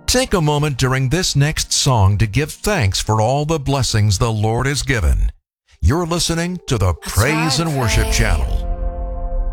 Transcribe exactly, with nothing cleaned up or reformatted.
Take a moment during this next song to give thanks for all the blessings the Lord has given. You're listening to the Praise and Worship Channel.